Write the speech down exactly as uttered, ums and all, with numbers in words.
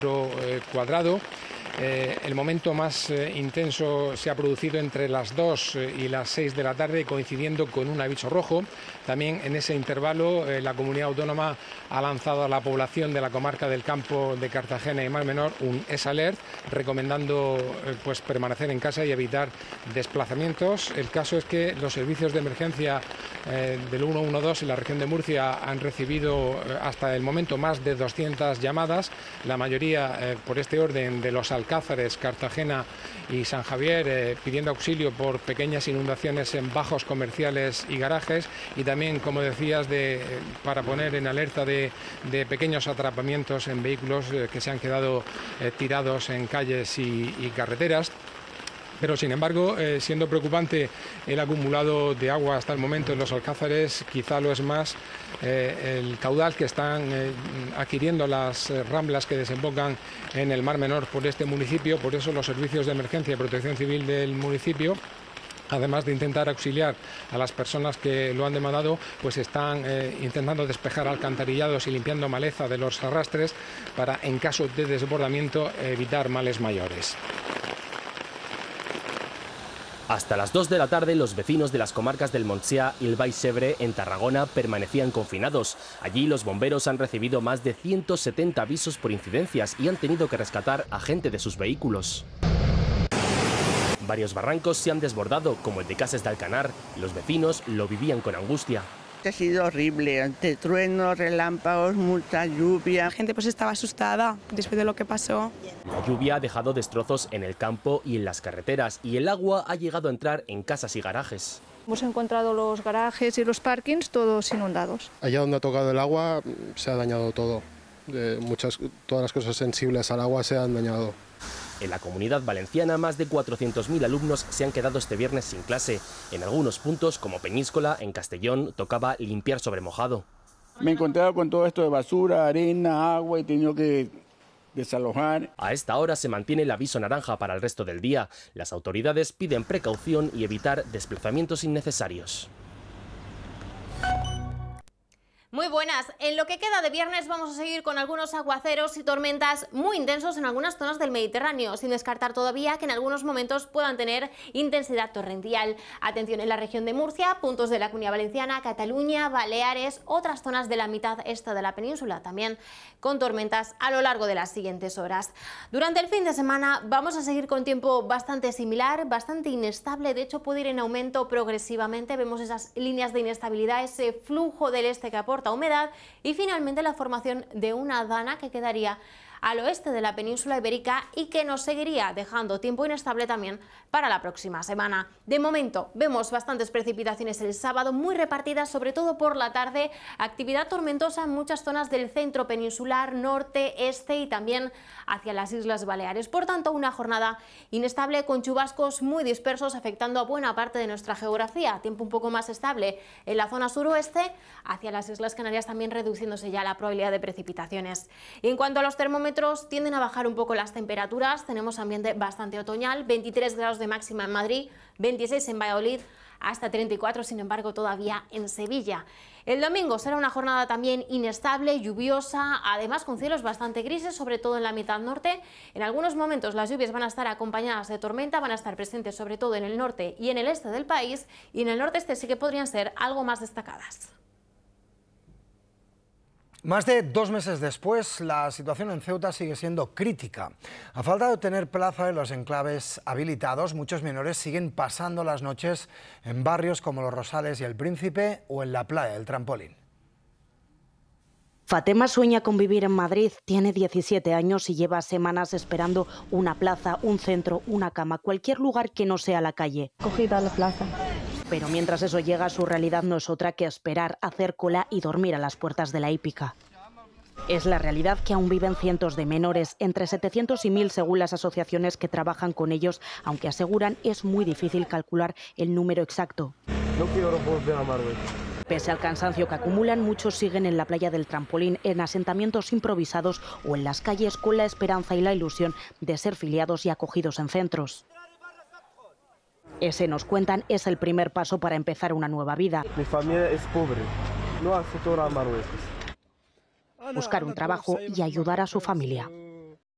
cuadrado. Eh, el momento más eh, intenso se ha producido entre las dos y las seis de la tarde, coincidiendo con un aviso rojo. También en ese intervalo eh, la comunidad autónoma ha lanzado a la población de la comarca del Campo de Cartagena y Mar Menor un S Alert, recomendando eh, pues permanecer en casa y evitar desplazamientos. El caso es que los servicios de emergencia eh, del ciento doce en la región de Murcia han recibido eh, hasta el momento más de doscientas llamadas, la mayoría eh, por este orden de los Alcázares, Cartagena y San Javier, eh, pidiendo auxilio por pequeñas inundaciones en bajos comerciales y garajes, y también, como decías, de, eh, para poner en alerta de, de pequeños atrapamientos en vehículos eh, que se han quedado eh, tirados en calles y, y carreteras. Pero, sin embargo, eh, siendo preocupante el acumulado de agua hasta el momento en los Alcázares, quizá lo es más eh, el caudal que están eh, adquiriendo las eh, ramblas que desembocan en el Mar Menor por este municipio. Por eso los servicios de emergencia y protección civil del municipio, además de intentar auxiliar a las personas que lo han demandado, pues están eh, intentando despejar alcantarillados y limpiando maleza de los arrastres para, en caso de desbordamiento, evitar males mayores. Hasta las dos de la tarde, los vecinos de las comarcas del Montsià y el Baix Ebre, en Tarragona, permanecían confinados. Allí los bomberos han recibido más de ciento setenta avisos por incidencias y han tenido que rescatar a gente de sus vehículos. Varios barrancos se han desbordado, como el de Cases de Alcanar. Los vecinos lo vivían con angustia. Ha sido horrible, ante truenos, relámpagos, mucha lluvia. La gente pues estaba asustada después de lo que pasó. La lluvia ha dejado destrozos en el campo y en las carreteras, y el agua ha llegado a entrar en casas y garajes. Hemos encontrado los garajes y los parkings todos inundados. Allá donde ha tocado el agua se ha dañado todo. De muchas, todas las cosas sensibles al agua se han dañado. En la Comunidad Valenciana, más de cuatrocientos mil alumnos se han quedado este viernes sin clase. En algunos puntos, como Peñíscola, en Castellón, tocaba limpiar sobre mojado. Me he encontrado con todo esto de basura, arena, agua y he tenido que desalojar. A esta hora se mantiene el aviso naranja para el resto del día. Las autoridades piden precaución y evitar desplazamientos innecesarios. Muy buenas. En lo que queda de viernes vamos a seguir con algunos aguaceros y tormentas muy intensos en algunas zonas del Mediterráneo, sin descartar todavía que en algunos momentos puedan tener intensidad torrencial. Atención en la región de Murcia, puntos de la Comunidad Valenciana, Cataluña, Baleares, otras zonas de la mitad este de la península también con tormentas a lo largo de las siguientes horas. Durante el fin de semana vamos a seguir con tiempo bastante similar, bastante inestable, de hecho puede ir en aumento progresivamente. Vemos esas líneas de inestabilidad, ese flujo del este que aporta humedad y finalmente la formación de una dana que quedaría al oeste de la península ibérica y que nos seguiría dejando tiempo inestable también para la próxima semana. De momento vemos bastantes precipitaciones el sábado, muy repartidas sobre todo por la tarde, actividad tormentosa en muchas zonas del centro peninsular, norte, este y también hacia las Islas Baleares. Por tanto, una jornada inestable con chubascos muy dispersos afectando a buena parte de nuestra geografía. Tiempo un poco más estable en la zona suroeste, hacia las Islas Canarias también reduciéndose ya la probabilidad de precipitaciones. Y en cuanto a los termómetros, tienden a bajar un poco las temperaturas. Tenemos ambiente bastante otoñal, veintitrés grados de máxima en Madrid, veintiséis en Valladolid, hasta treinta y cuatro sin embargo todavía en Sevilla. El domingo será una jornada también inestable, lluviosa, además con cielos bastante grises, sobre todo en la mitad norte. En algunos momentos las lluvias van a estar acompañadas de tormenta, van a estar presentes sobre todo en el norte y en el este del país, y en el norte-este sí que podrían ser algo más destacadas. Más de dos meses después, la situación en Ceuta sigue siendo crítica. A falta de obtener plaza en los enclaves habilitados, muchos menores siguen pasando las noches en barrios como Los Rosales y El Príncipe o en la playa del Trampolín. Fatema sueña con vivir en Madrid, tiene diecisiete años y lleva semanas esperando una plaza, un centro, una cama, cualquier lugar que no sea la calle. Cogida la plaza. Pero mientras eso llega, su realidad no es otra que esperar, hacer cola y dormir a las puertas de la hípica. Es la realidad que aún viven cientos de menores, entre setecientos y mil según las asociaciones que trabajan con ellos, aunque aseguran es muy difícil calcular el número exacto. No quiero volver a Marruecos. Pese al cansancio que acumulan, muchos siguen en la playa del Trampolín, en asentamientos improvisados o en las calles con la esperanza y la ilusión de ser filiados y acogidos en centros. Ese, nos cuentan, es el primer paso para empezar una nueva vida. Mi familia es pobre, no hay futuro a Marruecos. Buscar un trabajo y ayudar a su familia.